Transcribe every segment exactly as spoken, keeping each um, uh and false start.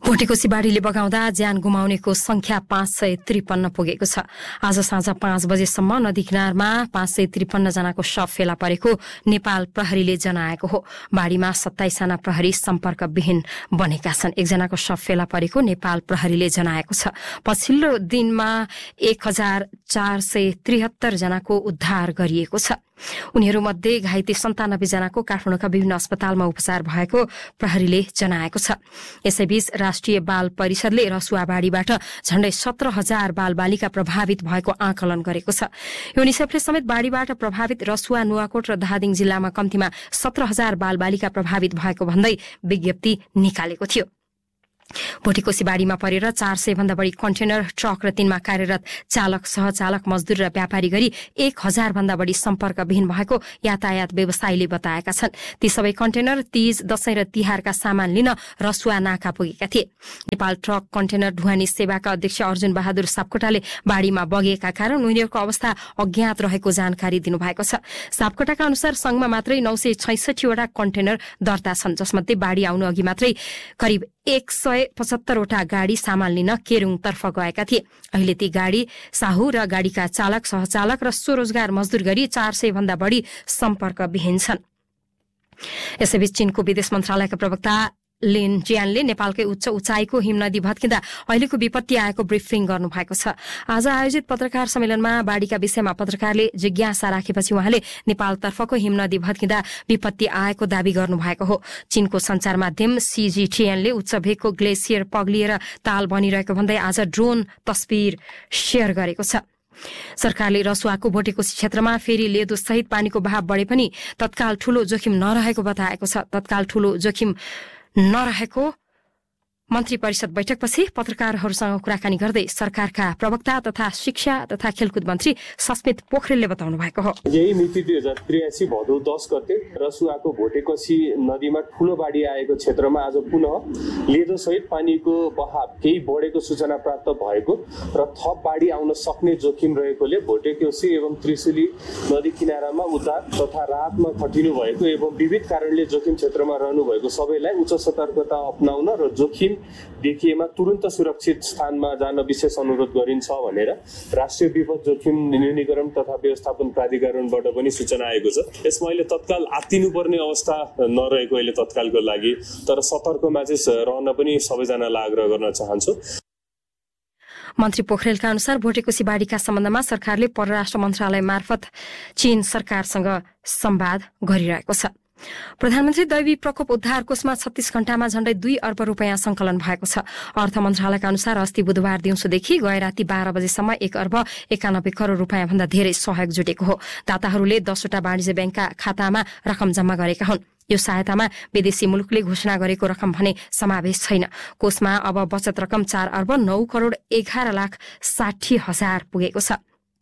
भोटेकोसी बाढीले बगाउँदा ज्यान गुमाउनेको संख्या पाँच सय त्रिपन्न पुगेको छ। आज साँझ पाँच बजेसम्म नदी किनारमा पाँच सय त्रिपन्न जनाको शव फेला परेको नेपाल प्रहरीले जनाएको हो। बाढीमा सत्ताइस जना प्रहरी सम्पर्कविहीन बनेका छन्। एकजनाको शव फेला परेको नेपाल प्रहरीले जनाएको छ। पछिल्लो दिनमा एक हजार चार सय त्रिहत्तर जनाको उद्धार गरिएको छ। उनीहरूमध्ये घाइते सन्तानब्बे जनाको काठमाडौँका विभिन्न अस्पतालमा उपचार भएको प्रहरीले जनाएको छ। यसैबीच राष्ट्रिय बाल परिषदले रसुवा बाढीबाट झण्डै सत्र हजार बाल बालिका प्रभावित भएको आकलन गरेको छ। युनिसेफले समेत बाढीबाट प्रभावित रसुवा, नुवाकोट र धादिङ जिल्लामा कम्तीमा सत्र हजार बाल बालिका प्रभावित भएको भन्दै विज्ञप्ति निकालेको थियो। भोटेकोसी बाढीमा परेर चार सय भन्दा बढी कन्टेनर ट्रक र तिनमा कार्यरत चालक, सहचालक, मजदूर र व्यापारी गरी एक हजार भन्दा बढी सम्पर्कविहीन भएको यातायात व्यवसायीले बताएका छन्। ती सबै कन्टेनर तीज, दशैं र तिहारका सामान लिन रसुवा नाका पुगेका थिए। नेपाल ट्रक कन्टेनर ढुवानी सेवाका अध्यक्ष अर्जुन बहादुर सापकोटाले बाढीमा बगेका कारण उनीहरूको अवस्था अज्ञात रहेको जानकारी दिनुभएको छ। सापकोटाका अनुसार संघमा मात्रै नौ सय छैसठीवटा कन्टेनर दर्ता छन्, जसमध्ये बाढी आउनु अघि मात्रै करिब एक सय पचहत्तरवटा गाड़ी सामान लिन केरुङतर्फ गएका थिए। अहिले ती गाड़ी साहु र गाड़ीका चालक, सहचालक र स्वरोजगार मजदूर गरी चार सय भन्दा बढी सम्पर्कविहीन छन्। यसैबीच चीनको विदेश मन्त्रालयका प्रवक्ता लिन जियानले नेपालकै उच्च उचाइको हिमनदी भत्किँदा अहिलेको विपत्ति आएको ब्रिफिङ गर्नुभएको छ। आज आयोजित पत्रकार सम्मेलनमा बाढीका विषयमा पत्रकारले जिज्ञासा राखेपछि उहाँले नेपालतर्फको हिमनदी भत्किँदा विपत्ति आएको दावी गर्नुभएको हो। चीनको संचार माध्यम सीजीटीएनले उच्च भेगको ग्लेसियर पग्लिएर ताल बनिरहेको भन्दै आज ड्रोन तस्बिर शेयर गरेको छ। सरकारले रसुवाको भोटेकोसी क्षेत्रमा फेरि लेदो सहित पानीको बहाव बढे पनि तत्काल ठूलो जोखिम नरहेको बताएको छ। तत्काल ठूलो जोखिम नरहेको मन्त्री परिषद बैठकपछि पत्रकारहरूसँग कुराकानी गर्दै सरकारका प्रवक्ता तथा शिक्षा तथा खेलकुद मन्त्री सस्मित पोखरेलले बताउनु भएको हो। यही मिति दुई हजार त्रियासी भदौ दस गते रसुवाको भोटेकोसी नदीमा ठूलो बाढी आएको क्षेत्रमा आज पुनः लेदो सहित पानीको बहाव केही बढेको सूचना प्राप्त भएको र थप बाढी आउन सक्ने जोखिम रहेकोले भोटेकोसी एवं त्रिशुली नदी किनारामा उद्धार तथा राहतमा खटिनु भएको एवं विविध कारणले जोखिम क्षेत्रमा रहनु भएको सबैलाई उच्च सतर्कता अपनाउन र जोखिम देखिएमा तुरन्त सुरक्षित स्थानमा जान विशेष अनुरोध गरिन्छ भनेर राष्ट्रिय विपद जोखिम न्यूनीकरण तथा व्यवस्थापन प्राधिकरणबाट पनि सूचना आएको छ। यसमा अहिले तत्काल आत्तिनुपर्ने अवस्था नरहेको अहिले तत्कालको लागि, तर सतर्कमा चाहिँ रहन पनि सबैजनालाई आग्रह गर्न चाहन्छु। मन्त्री पोखरेलका अनुसार भोटेकोसी बाढीका सम्बन्धमा सरकारले परराष्ट्र मन्त्रालय मार्फत चीन सरकारसँग संवाद गरिरहेको छ। प्रधानमन्त्री दैवी प्रकोप उद्धार कोषमा छत्तीस घण्टामा झण्डै दुई अर्ब रुपियाँ संकलन भएको छ। अर्थ मन्त्रालयका अनुसार अस्ति बुधबार दिउँसोदेखि गए राति बाह्र बजेसम्म एक अर्ब एकानब्बे करोड़ रुपियाँ भन्दा धेरै सहयोग जुटेको हो। दाताहरूले दसवटा वाणिज्य ब्याङ्कका खातामा रकम जम्मा गरेका हुन्। यो सहायतामा विदेशी मुलुकले घोषणा गरेको रकम भने समावेश छैन। कोषमा अब बचत रकम चार अर्ब नौ करोड़ एघार लाख साठी हजार पुगेको छ।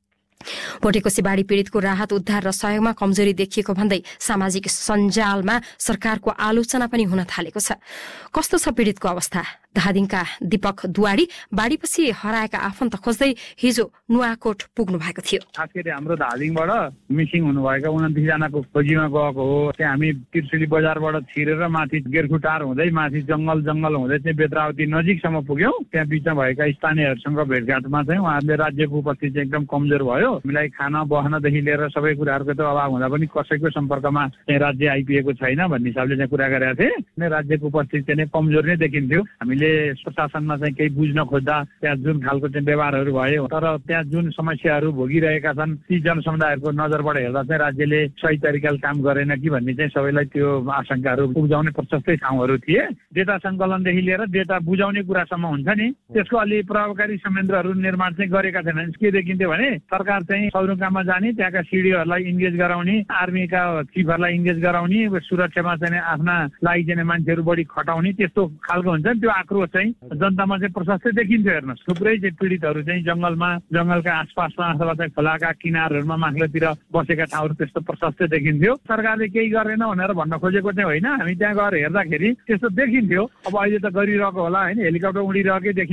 भोटेकोसी बाढी पीड़ितको राहत, उद्धार र सहयोगमा कमजोरी देखिएको भन्दै सामाजिक सञ्जालमा सरकारको आलोचना पनि हुन थालेको छ। कस्तो छ पीड़ितको अवस्था? धादिङका दीपक दुवाडी बाढीपछि हराएका आफन्त खोज्दै हिजो नुवाकोट पुग्नु भएको थियो। खास गरी हाम्रो धादिङबाट मिसिङ हुनुभएका उन्तिस जनाको खोजीमा गएको हो। त्यहाँ हामी त्रिशुली बजारबाट छिरेर माथि गेरखुटार हुँदै माथि जंगल जंगल हुँदै चाहिँ बेत्रावती नजिकसम्म पुग्यौं। त्यहाँ बिचमा भएका स्थानीयहरूसँग भेटघाटमा चाहिँ उहाँहरूले राज्यको उपस्थिति चाहिँ एकदम कमजोर भयो। हामीलाई खाना बस्नदेखि लिएर सबै कुराहरूको त अभाव हुँदा पनि कसैको सम्पर्कमा चाहिँ राज्य आइपुगेको छैन भन्ने हिसाबले चाहिँ कुरा गरेका थिए। अनि राज्यको उपस्थिति चाहिँ कमजोर नै देखिन्थ्यो। हामीले प्रशासनमा चाहिँ केही बुझ्न खोज्दा त्यहाँ जुन खालको चाहिँ व्यवहारहरू भयो, तर त्यहाँ जुन समस्याहरू भोगिरहेका छन् ती जनसमुदायहरूको नजरबाट हेर्दा चाहिँ राज्यले सही तरिकाले काम गरेन कि भन्ने चाहिँ सबैलाई त्यो आशंकाहरू उब्जाउने प्रशस्तै ठाउँहरू थिए। डेटा सङ्कलनदेखि लिएर डेटा बुझाउने कुरासम्म हुन्छ नि, त्यसको अलि प्रभावकारी संयन्त्रहरू निर्माण चाहिँ गरेका छैनन्। के देखिन्थ्यो भने सरकार चाहिँ सदरमुकाममा जाने, त्यहाँका सिडिओहरूलाई इन्गेज गराउने, आर्मीका चिफहरूलाई इन्गेज गराउने, सुरक्षामा चाहिँ आफ्ना लागि चाहिँ मान्छेहरू बढी खटाउने, त्यस्तो खालको हुन्छ नि। त्यो आक्रोश चाहिँ जनतामा चाहिँ प्रशस्तै देखिन्थ्यो। हेर्नुहोस्, थुप्रै चाहिँ पीडितहरू चाहिँ जंगलमा, जंगलका आसपासमा अथवा चाहिँ खोलाका किनारहरूमा माथिल्लोतिर बसेका ठाउँहरू त्यस्तो प्रशस्तै देखिन्थ्यो। सरकारले केही गरेन भनेर भन्न खोजेको चाहिँ होइन। हामी त्यहाँ गएर हेर्दाखेरि त्यस्तो देखिन्थ्यो। अब अहिले त गरिरहेको होला होइन, हेलिकप्टर उडिरहेकै देखिन्थे,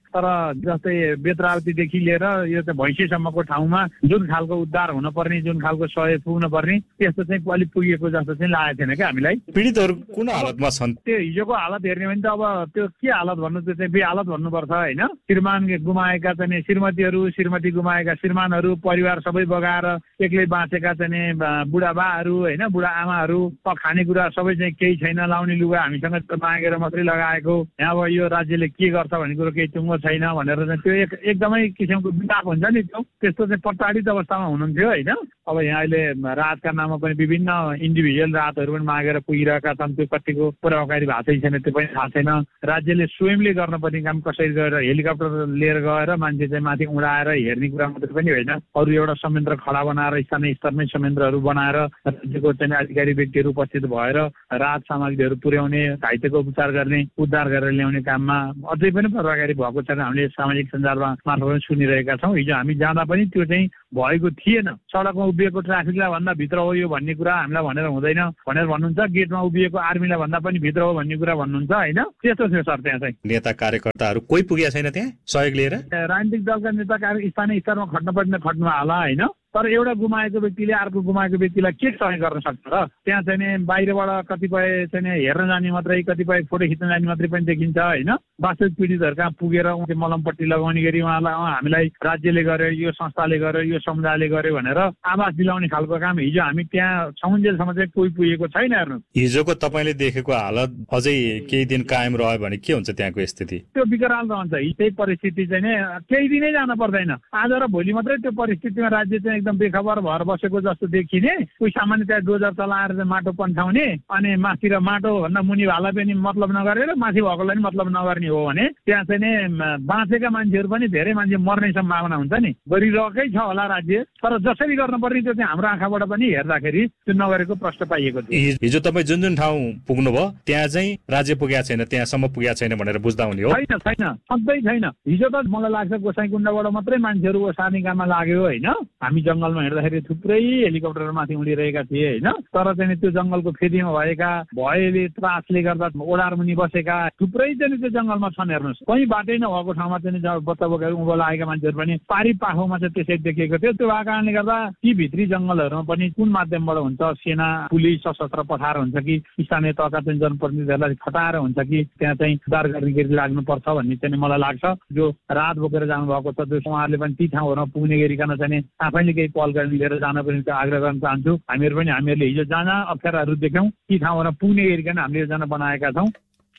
तर जस्तै बेत्रावतीदेखि लिएर यो चाहिँ भैँसीसम्मको ठाउँमा जुन खालको उद्धार हुनुपर्ने जुन खालको सहयोग पुग्न पर्ने त्यस्तो चाहिँ अलिक पुगेको जस्तो चाहिँ लागेको थिएन क्या हामीलाई। पीडितहरू कुन हालतमा छन्? त्यो हिजोको हालत हेर्ने भने त अब त्यो के हालत भन्नु त्यो चाहिँ बेहालत भन्नुपर्छ होइन। श्रीमान गुमाएका चाहिँ श्रीमतीहरू श्रीमती गुमाएका श्रीमानहरू परिवार सबै बगाएर एक्लै बाँचेका चाहिँ बुढाबाहरू होइन बुढा आमाहरू खानेकुरा सबै चाहिँ केही छैन, लाउने लुगा हामीसँग मागेर मात्रै लगाएको, यहाँ अब यो राज्यले के गर्छ भन्ने कुरो केही टुङ्गो छैन भनेर चाहिँ त्यो एक एकदमै किसिमको विलाप हुन्छ नि त्यो त्यस्तो चाहिँ प्रताडित अवस्थामा हुनुहुन्थ्यो होइन। अब यहाँ अहिले राहतका नाममा पनि विभिन्न इन्डिभिजुअल राहतहरू पनि मागेर पुगिरहेका छन्, त्यो कतिको प्रभावकारी भएको छैन त्यो पनि थाहा छैन। राज्यले स्वयंले गर्नुपर्ने काम कसरी गरेर हेलिकप्टर लिएर गएर मान्छे चाहिँ माथि उडाएर हेर्ने कुरा मात्रै पनि होइन, अरू एउटा संयन्त्र खडा बनाएर स्थानीय स्तरमै संयन्त्रहरू बनाएर राज्यको चाहिँ अधिकारी व्यक्तिहरू उपस्थित भएर राहत सामग्रीहरू पुर्याउने, घाइतेको उपचार गर्ने, उद्धार गरेर ल्याउने काममा अझै पनि प्रभावकारी भएको छैन। हामीले सामाजिक सञ्जालमा मार्फत सुनिरहेका छौँ। हिजो हामी जाँदा पनि त्यो चाहिँ भएको थिएन। सडकमा उभिएको ट्राफिकलाई भन्दा भित्र हो यो भन्ने कुरा हामीलाई भनेर हुँदैन भनेर भन्नुहुन्छ, गेटमा उभिएको आर्मीलाई भन्दा पनि भित्र हो भन्ने कुरा भन्नुहुन्छ होइन। त्यस्तो थियो सर। त्यहाँ चाहिँ नेता कार्यकर्ताहरू कोही पुगेको छैन त्यहाँ सहयोग लिएर? राजनीतिक दलका नेता कार्य स्थानीय स्तरमा खट्न पर्ने खट्नु होला होइन, तर एउटा गुमाएको व्यक्तिले अर्को गुमाएको व्यक्तिलाई के सहयोग गर्न सक्छ र? त्यहाँ चाहिँ बाहिरबाट कतिपय चाहिँ हेर्न जाने मात्रै, कतिपय फोटो खिच्न जाने मात्रै पनि देखिन्छ होइन। वास्तविक पीडितहरू कहाँ पुगेर मलमपट्टि लगाउने गरी उहाँलाई हामीलाई राज्यले गर्यो, यो संस्थाले गर्यो, यो समुदायले गर्यो भनेर आवाज दिलाउने खालको काम हिजो हामी त्यहाँ समुन्जेलसम्म चाहिँ कोही पुगेको छैन। हेर्नु हिजोको तपाईँले देखेको हालत अझै केही दिन कायम रह्यो भने के हुन्छ त्यहाँको स्थिति? त्यो विकराल रहन्छ। त्यही परिस्थिति चाहिँ नि केही दिनै जान पर्दैन, आज र भोलि मात्रै त्यो परिस्थितिमा राज्य चाहिँ एकदम बेखबर भएर बसेको जस्तो देखिने। कोही सामान्य त्यहाँ डोजर चलाएर चाहिँ माटो पन्ठाउने अनि माथि र माटो भन्दा मुनि भाला पनि मतलब नगरेर माथि भएकोलाई पनि मतलब नगर्ने हो भने त्यहाँ चाहिँ नि बाँचेका मान्छेहरू पनि धेरै मान्छे मर्ने सम्भावना हुन्छ नि। गरिरहेकै छ होला राज्य, तर जसरी गर्नुपर्ने त्यो चाहिँ हाम्रो आँखाबाट पनि हेर्दाखेरि त्यो नगरेको प्रश्न पाइएको थियो। हिजो तपाईँ जुन जुन ठाउँ पुग्नुभयो त्यहाँ चाहिँ राज्य पुगेको छैन, त्यहाँसम्म पुगेको छैन भनेर बुझ्दा हुने हो? छैन छैन, सधैँ छैन। हिजो त मलाई लाग्छ गोसाइँकुण्डबाट मात्रै मान्छेहरू ओसार्ने काममा लाग्यो होइन। हामी जङ्गलमा हिँड्दाखेरि थुप्रै हेलिकप्टर माथि उडिरहेका थिए होइन, तर चाहिँ त्यो जङ्गलको फेदीमा भएका भयले त्रासले गर्दा ओडार मुनि बसेका थुप्रै चाहिँ त्यो जङ्गलमा छन्। हेर्नुहोस् कहीँ बाटै नभएको ठाउँमा चाहिँ बच्चा बोकेर उँभो लागेका मान्छेहरू पनि पारी पाखोमा चाहिँ त्यसै देखिएको थियो। त्यो भएको कारणले गर्दा ती भित्री जङ्गलहरूमा पनि कुन माध्यमबाट हुन्छ, सेना पुलिस सशस्त्र पठाएर हुन्छ कि स्थानीय तहका चाहिँ जनप्रतिनिधिहरूलाई खटाएर हुन्छ कि त्यहाँ चाहिँ उद्धार गर्ने गरी लाग्नुपर्छ भन्ने चाहिँ मलाई लाग्छ। जो रात बोकेर जानुभएको छ त्यो उहाँहरूले पनि ती ठाउँहरूमा पुग्ने गरिकन चाहिँ आफैले केही पहल गरेर लिएर जान पनि आग्रह गर्न चाहन्छु। हामीहरू पनि हामीहरूले हिजो जान अप्ठ्याराहरू देख्यौँ, ती ठाउँहरूमा पुग्ने गरिकन हामीले योजना बनाएका छौँ।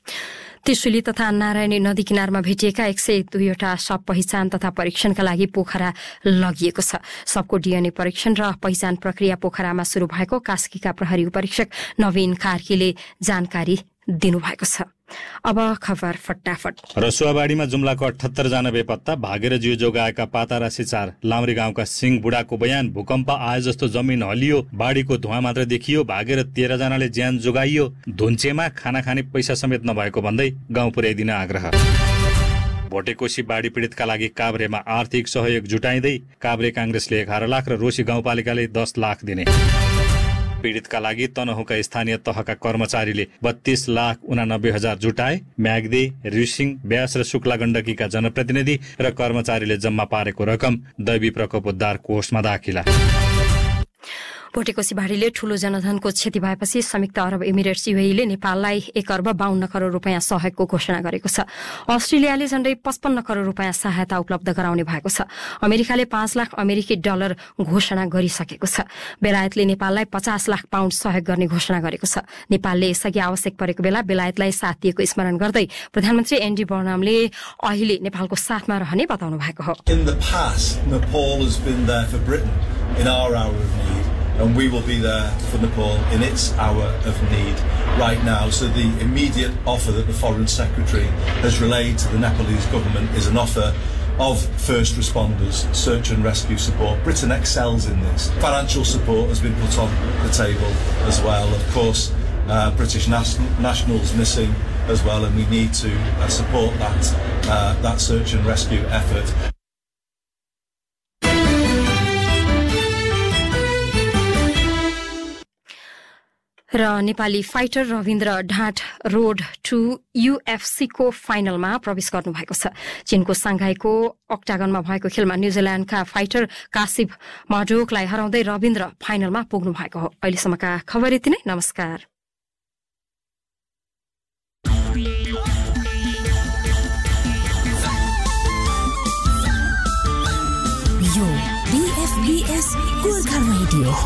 त्रिशुली तथा नारायणी नदी किनारमा भेटिएका एक सय दुईवटा शव पहिचान तथा परीक्षणका लागि पोखरा लगिएको छ। शवको डीएनए परीक्षण र पहिचान प्रक्रिया पोखरामा शुरू भएको कास्कीका प्रहरी उपरीक्षक नवीन कार्कीले जानकारी दिनुभएको छ। अब खबर फटाफट। रसुवाबाडीमा जुम्लाको अठहत्तर जना बेपत्ता, भागेर जिउ जोगाएका पातारासी चार। लामरी गाउँका सिंह बुढाको बयान, भूकम्प आए जस्तो जमिन हलियो, बाढीको धुवा मात्र देखियो, भागेर तेह्र जनाले ज्यान जोगाइयो, धुन्चेमा खाना खाने पैसा समेत नभएको भन्दै गाउँ पुर्याइदिन आग्रह। भोटेकोशी बाढी पीडितका लागि काभ्रेमा आर्थिक सहयोग जुटाइँदै काभ्रे कांग्रेसले एघार लाख र रोशी गाउँपालिकाले दस लाख दिने। पीडितका लागि तनहुका स्थानीय तहका कर्मचारीले बत्तीस लाख उनानब्बे हजार जुटाए। म्याग्दे, रिसिङ, व्यास र शुक्ला गण्डकीका जनप्रतिनिधि र कर्मचारीले जम्मा पारेको रकम दैवी प्रकोप उद्धार कोषमा दाखिला। भोटेकोशी बाढीले ठूलो जनधनको क्षति भएपछि संयुक्त अरब इमिरेट्स युएईले नेपाललाई एक अर्ब बाहन्न करोड़ रूपियाँ सहयोगको घोषणा गरेको छ। अस्ट्रेलियाले झण्डै पचपन्न करोड़ रूपियाँ सहायता उपलब्ध गराउने भएको छ। अमेरिकाले पाँच लाख अमेरिकी डलर घोषणा गरिसकेको छ। बेलायतले नेपाललाई पचास लाख पाउण्ड सहयोग गर्ने घोषणा गरेको छ। नेपालले यसअघि आवश्यक परेको बेला बेलायतलाई साथ दिएको स्मरण गर्दै प्रधानमन्त्री एन्डी बर्नमले अहिले नेपालको साथमा रहने बताउनु भएको हो। In the past, Nepal has been there for Britain in our hour of need. And we will be there for Nepal in its hour of need right now. So the immediate offer that the Foreign Secretary has relayed to the Nepalese government is an offer of first responders, search and rescue support. Britain excels in this. Financial support has been put on the table as well. Of course, uh, British nas- nationals missing as well, and we need to uh, support that, uh, that search and rescue effort. र Nepali fighter Rabindra ढाँट road to युएफसीको फाइनलमा प्रवेश गर्नुभएको छ। चीनको सांघाईको अक्टागनमा भएको खेलमा न्यूजील्याण्डका fighter कासिब माडोकलाई हराउँदै रविन्द्र फाइनलमा पुग्नु भएको हो। अहिलेसम्मका खबर यति नै। नमस्कार। यो बीएफबीएस गोर्खा रेडियो